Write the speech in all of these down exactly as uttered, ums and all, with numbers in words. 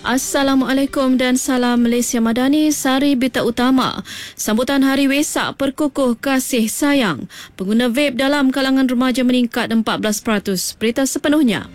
Assalamualaikum dan salam Malaysia Madani. Sari berita utama. Sambutan Hari Wesak perkukuh kasih sayang. Pengguna vape dalam kalangan remaja meningkat empat belas peratus. Berita sepenuhnya.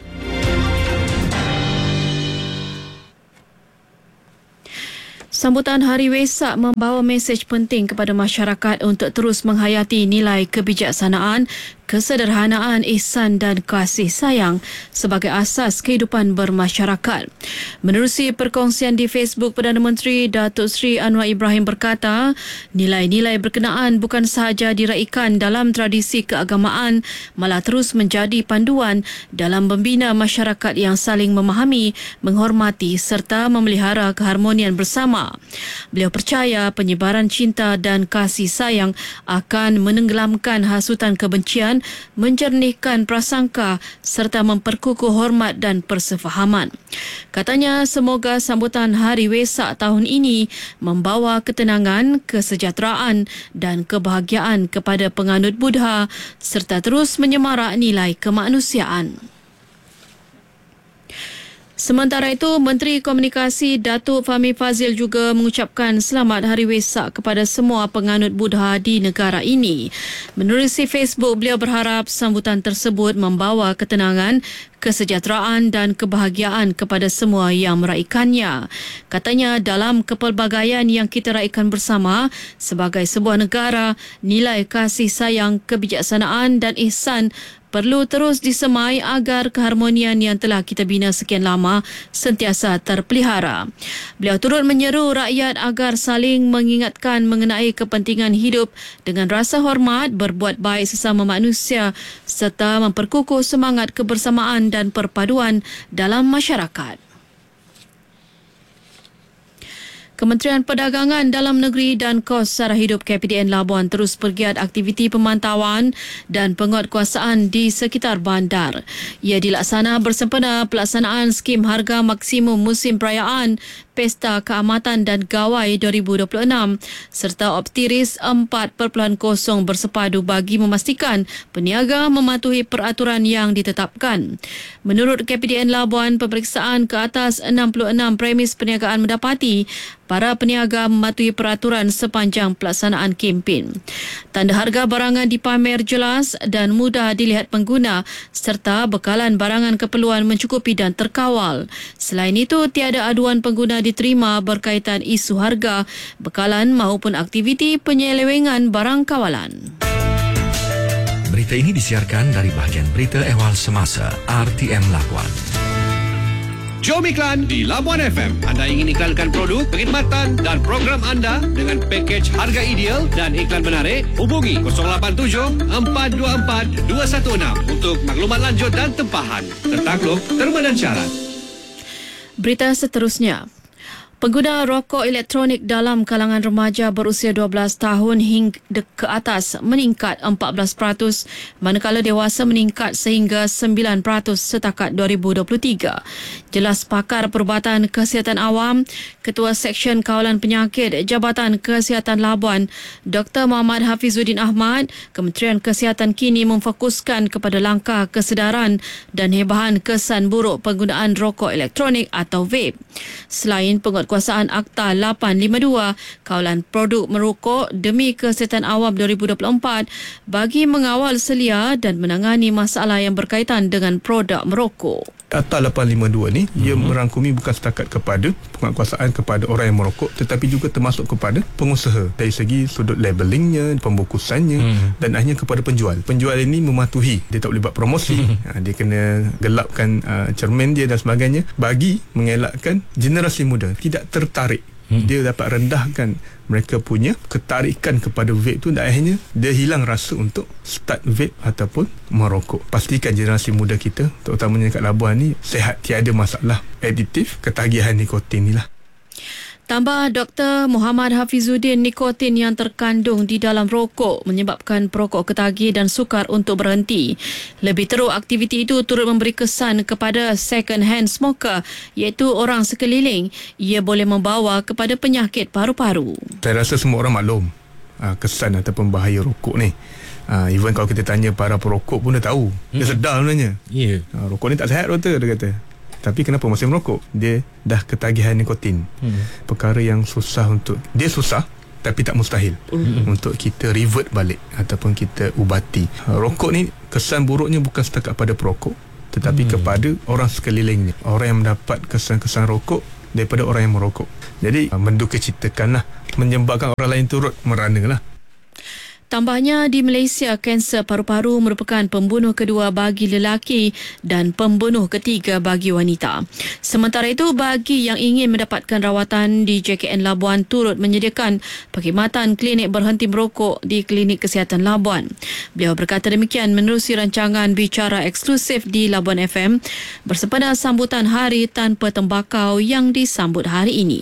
Sambutan Hari Wesak membawa mesej penting kepada masyarakat untuk terus menghayati nilai kebijaksanaan, kesederhanaan, ihsan dan kasih sayang sebagai asas kehidupan bermasyarakat. Menerusi perkongsian di Facebook, Perdana Menteri Datuk Seri Anwar Ibrahim berkata, nilai-nilai berkenaan bukan sahaja diraikan dalam tradisi keagamaan, malah terus menjadi panduan dalam membina masyarakat yang saling memahami, menghormati serta memelihara keharmonian bersama. Beliau percaya penyebaran cinta dan kasih sayang akan menenggelamkan hasutan kebencian, menjernihkan prasangka serta memperkukuh hormat dan persefahaman. Katanya semoga sambutan Hari Wesak tahun ini membawa ketenangan, kesejahteraan dan kebahagiaan kepada penganut Buddha serta terus menyemarak nilai kemanusiaan. Sementara itu, Menteri Komunikasi Datuk Fahmi Fadzil juga mengucapkan selamat Hari Wesak kepada semua penganut Buddha di negara ini. Menerusi Facebook, beliau berharap sambutan tersebut membawa ketenangan, kesejahteraan dan kebahagiaan kepada semua yang meraikannya. Katanya dalam kepelbagaian yang kita raikan bersama sebagai sebuah negara, nilai kasih sayang, kebijaksanaan dan ihsan perlu terus disemai agar keharmonian yang telah kita bina sekian lama sentiasa terpelihara. Beliau turut menyeru rakyat agar saling mengingatkan mengenai kepentingan hidup dengan rasa hormat, berbuat baik sesama manusia serta memperkukuh semangat kebersamaan dan perpaduan dalam masyarakat. Kementerian Perdagangan Dalam Negeri dan Kos Sara Hidup K P D N Labuan terus bergiat aktiviti pemantauan dan penguatkuasaan di sekitar bandar. Ia dilaksana bersempena pelaksanaan skim harga maksimum musim perayaan Pesta Keamatan dan Gawai dua ribu dua puluh enam serta Optiris empat titik kosong bersepadu bagi memastikan peniaga mematuhi peraturan yang ditetapkan. Menurut K P D N Labuan, pemeriksaan ke atas enam puluh enam premis perniagaan mendapati para peniaga mematuhi peraturan sepanjang pelaksanaan kempen. Tanda harga barangan dipamer jelas dan mudah dilihat pengguna serta bekalan barangan keperluan mencukupi dan terkawal. Selain itu, tiada aduan pengguna diterima berkaitan isu harga, bekalan maupun aktiviti penyelewengan barang kawalan. Berita ini disiarkan dari bahagian Berita Ehwal Semasa R T M Labuan. Jom iklan di Labuan F M. Anda ingin iklankan produk, perkhidmatan dan program anda dengan pakej harga ideal dan iklan menarik? Hubungi kosong lapan tujuh empat dua empat dua satu enam untuk maklumat lanjut dan tempahan. Tertakluk terma dan syarat. Berita seterusnya. Pengguna rokok elektronik dalam kalangan remaja berusia dua belas tahun hingga ke atas meningkat empat belas peratus, manakala dewasa meningkat sehingga sembilan peratus setakat dua ribu dua puluh tiga. Jelas pakar Perubatan Kesihatan Awam, Ketua Seksyen Kawalan Penyakit Jabatan Kesihatan Labuan, Doktor Muhammad Hafizuddin Ahmad, Kementerian Kesihatan kini memfokuskan kepada langkah kesedaran dan hebahan kesan buruk penggunaan rokok elektronik atau vape. Selain penguatkuasaan Akta lapan lima dua, Kawalan Produk Merokok demi Kesihatan Awam dua ribu dua puluh empat bagi mengawal selia dan menangani masalah yang berkaitan dengan produk merokok. Akta lapan lima dua ni, mm-hmm. ia merangkumi bukan setakat kepada penguatkuasaan kepada orang yang merokok, tetapi juga termasuk kepada pengusaha dari segi sudut labelingnya, pembungkusannya, mm-hmm. dan hanya kepada penjual. Penjual ini mematuhi, dia tak boleh buat promosi, mm-hmm. ha, dia kena gelapkan uh, cermin dia dan sebagainya bagi mengelakkan generasi muda tidak tertarik. Hmm. Dia dapat rendahkan mereka punya ketarikan kepada vape tu, dan akhirnya dia hilang rasa untuk start vape ataupun merokok. Pastikan generasi muda kita, terutamanya kat Labuan ni, sihat, tiada masalah aditif, ketagihan nikotin ni lah. Tambah Doktor Muhammad Hafizuddin, nikotin yang terkandung di dalam rokok menyebabkan perokok ketagih dan sukar untuk berhenti. Lebih teruk, aktiviti itu turut memberi kesan kepada second hand smoker, iaitu orang sekeliling. Ia boleh membawa kepada penyakit paru-paru. Saya rasa semua orang maklum kesan ataupun bahaya rokok ni. Uh, even kalau kita tanya para perokok pun dia tahu. Dia sedar sebenarnya. Yeah. Uh, rokok ni tak sihat, doktor, dia kata. Tapi kenapa masih merokok? Dia dah ketagihan nikotin. Hmm. Perkara yang susah untuk, dia susah tapi tak mustahil hmm. untuk kita revert balik ataupun kita ubati. Rokok ni kesan buruknya bukan setakat pada perokok, tetapi hmm. kepada orang sekelilingnya. Orang yang mendapat kesan-kesan rokok daripada orang yang merokok. Jadi mendukacitakanlah, menyebabkan orang lain turut merana lah. Tambahnya, di Malaysia, kanser paru-paru merupakan pembunuh kedua bagi lelaki dan pembunuh ketiga bagi wanita. Sementara itu, bagi yang ingin mendapatkan rawatan di J K N Labuan turut menyediakan perkhidmatan klinik berhenti merokok di Klinik Kesihatan Labuan. Beliau berkata demikian menerusi rancangan bicara eksklusif di Labuan F M bersempena sambutan Hari Tanpa Tembakau yang disambut hari ini.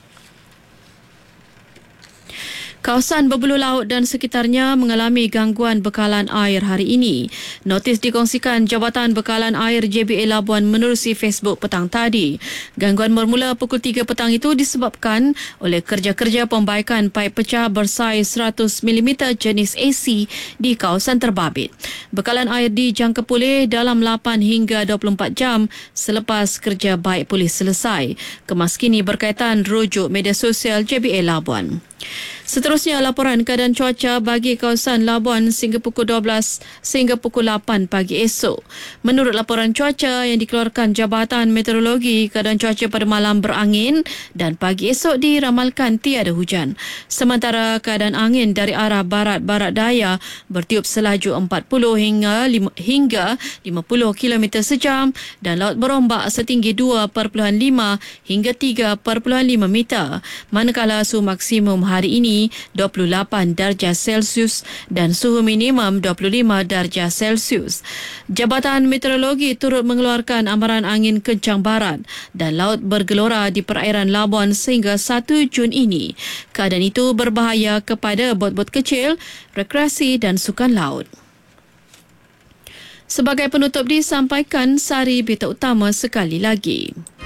Kawasan berbulu laut dan sekitarnya mengalami gangguan bekalan air hari ini. Notis dikongsikan Jabatan Bekalan Air J B A Labuan menerusi Facebook petang tadi. Gangguan bermula pukul tiga petang itu disebabkan oleh kerja-kerja pembaikan paip pecah bersaiz seratus milimeter jenis A C di kawasan terbabit. Bekalan air dijangka pulih dalam lapan hingga dua puluh empat jam selepas kerja baik pulih selesai. Kemas kini berkaitan rujuk media sosial J B A Labuan. Seterusnya, laporan keadaan cuaca bagi kawasan Labuan sehingga pukul dua belas sehingga pukul lapan pagi esok. Menurut laporan cuaca yang dikeluarkan Jabatan Meteorologi, keadaan cuaca pada malam berangin dan pagi esok diramalkan tiada hujan. Sementara keadaan angin dari arah barat-barat daya bertiup selaju empat puluh hingga lima puluh kilometer sejam dan laut berombak setinggi dua perpuluhan lima hingga tiga perpuluhan lima meter. Manakala suhu maksimum hari ini dua puluh lapan darjah Celsius dan suhu minimum dua puluh lima darjah Celsius. Jabatan Meteorologi turut mengeluarkan amaran angin kencang barat dan laut bergelora di perairan Labuan sehingga satu Jun ini. Keadaan itu berbahaya kepada bot-bot kecil, rekreasi dan sukan laut. Sebagai penutup disampaikan Sari Berita Utama sekali lagi.